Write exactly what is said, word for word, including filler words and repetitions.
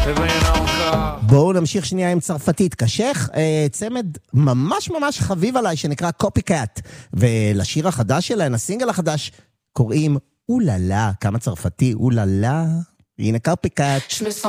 בואו נמשיך שנייה עם צרפתית. קשך, צמד ממש ממש חביב עליי שנקרא קופיקאט, ולשיר החדש שלהם, הסינגל החדש, קוראים אוללה. כמה צרפתי, אוללה. הנה קופיקאט.